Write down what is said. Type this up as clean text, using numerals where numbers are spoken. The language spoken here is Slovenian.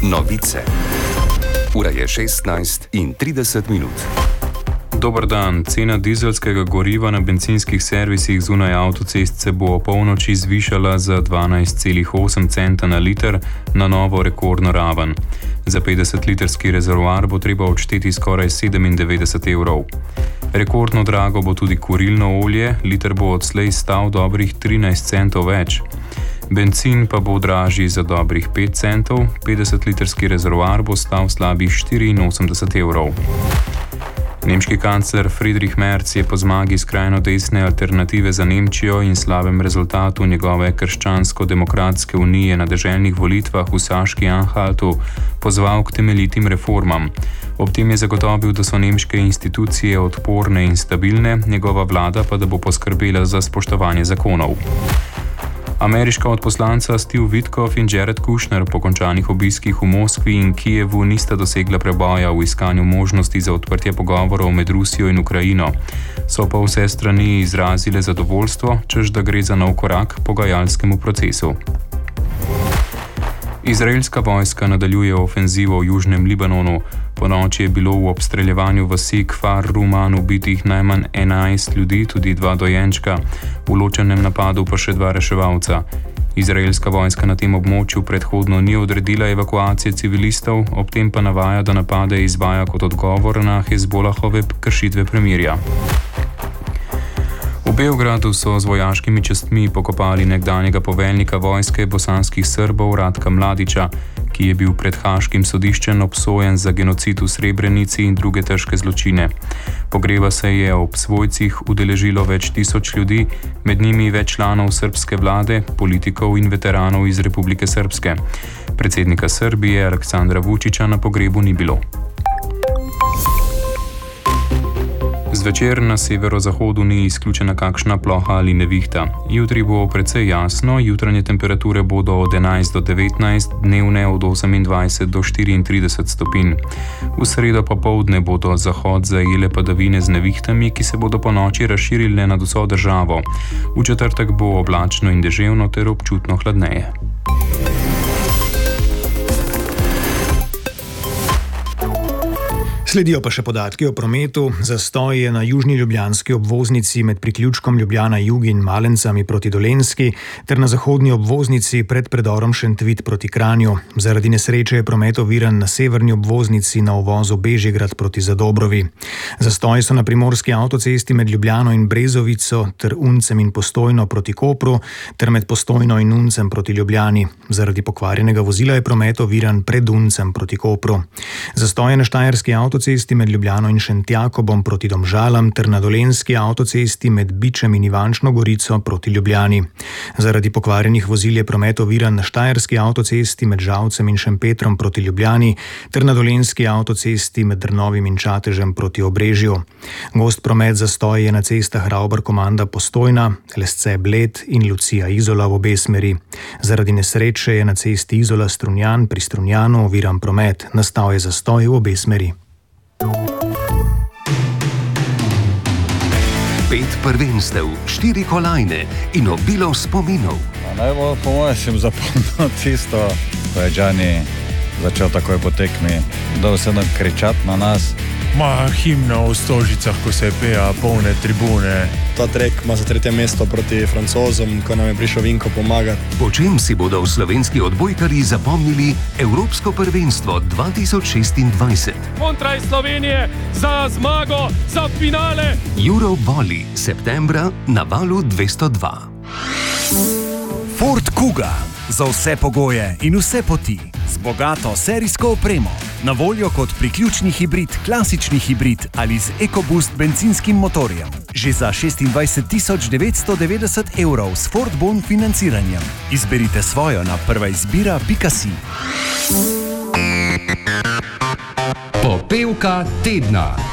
Novice. Ura je 16:30. Dober dan. Cena dizelskega goriva na bencinskih servisih zunaj avtocest se bo opolnoči zvišala za 12,8 centa na liter na novo rekordno raven. Za 50-litrski rezervoar bo treba odšteti skoraj 97 evrov. Rekordno drago bo tudi kurilno olje, liter bo odslej stal dobrih 13 centov več. Bencin pa bo dražji za dobrih 5 centov, 50-litrski rezervoar bo stal slabih 84 evrov. Nemški kancler Friedrich Merz je po zmagi skrajno desne Alternative za Nemčijo in slabem rezultatu njegove krščansko-demokratske unije na deželnih volitvah v Saški-Anhaltu pozval k temeljitim reformam. Ob tem je zagotovil, da so nemške institucije odporne in stabilne, njegova vlada pa da bo poskrbela za spoštovanje zakonov. Ameriška odposlanca Steve Witkoff in Jared Kushner po končanih obiskih v Moskvi in Kijevu nista dosegla preboja v iskanju možnosti za odprtje pogovorov med Rusijo in Ukrajino. So pa vse strani izrazile zadovoljstvo, češ da gre za nov korak pogajalskemu procesu. Izraelska vojska nadaljuje ofenzivo v južnem Libanonu. Ponoči je bilo v obstreljevanju vasi Kfar Ruman ubitih najmanj 11 ljudi, tudi 2 dojenčka. V ločenem napadu pa še 2 reševalca. Izraelska vojska na tem območju predhodno ni odredila evakuacije civilistov, ob tem pa navaja, da napade izvaja kot odgovor na Hezbolahove kršitve premirja. V Beogradu so z vojaškimi častmi pokopali nekdanjega poveljnika vojske bosanskih Srbov Ratka Mladića, ki je bil pred haaškim sodiščem obsojen za genocid v Srebrenici in druge težke zločine. Pogreba se je ob svojcih udeležilo več tisoč ljudi, med njimi več članov srbske vlade, politikov in veteranov iz Republike Srpske. Predsednika Srbije Aleksandra Vučića na pogrebu ni bilo. Zvečer na severozahodu ni izključena kakšna ploha ali nevihta. Jutri bo precej jasno, jutranje temperature bodo od 11 do 19, dnevne od 28 do 34 stopinj. V sredo popoldne bodo zahod zajele padavine z nevihtami, ki se bodo po noči razširile nad vso državo. V četrtek bo oblačno in deževno ter občutno hladneje. Sledijo pa še podatki o prometu. Zastoj je na južni ljubljanski obvoznici med priključkom Ljubljana Jug in Malencami proti Dolenjski ter na zahodni obvoznici pred predorom Šentvit proti Kranju. Zaradi nesreče je promet oviran na severni obvoznici na uvozu Bežigrad proti Zadobrovi. Zastoj so na primorski avtocesti med Ljubljano in Brezovico ter Uncem in Postojno proti Kopru ter med Postojno in Uncem proti Ljubljani. Zaradi pokvarjenega vozila je promet oviran pred Uncem proti Kopru. Zastoj je na štajerski avtocesti med Ljubljano in Šentjakobom proti Domžalam ter na dolenjski avtocesti med Bičem in Ivančno Gorico proti Ljubljani. Zaradi pokvarjenih vozil je promet oviran na štajerski avtocesti med Žalcem in Šempetrom proti Ljubljani ter na dolenjski avtocesti med Drnovim in Čatežem proti Obrežju. Gost promet zastoj je na cestah Ravbar-Komanda Postojna, Lesce Bled in Lucija Izola v obe smeri. Zaradi nesreče je na cesti Izola-Strunjan pri Strunjanu oviran promet, nastal je zastoj v obe smeri. 5 prvenstev, 4 kolajne in obilo spominov. Najbolj po mojem sem zapomnil tisto, ko je Gianni začel takoj po tekmi, da se nam kričati na nas. Himna v Stožicah, ko se je peja, polne tribune. Ta trek ima za 3. mesto proti Francozom, ko nam je prišel Vinko pomagati. Po čem si bodo slovenski odbojkarji zapomnili Evropsko prvenstvo 2026? Kontraj Slovenije za zmago, za finale! Eurovolley, septembra na Valu 202. Ford Kuga. Za vse pogoje in vse poti. Z bogato serijsko opremo. Na voljo kot priključni hibrid, klasični hibrid ali z EcoBoost bencinskim motorjem. Že za 26.990 evrov s Ford Bon financiranjem. Izberite svojo na prvaizbira.si. Popevka tedna.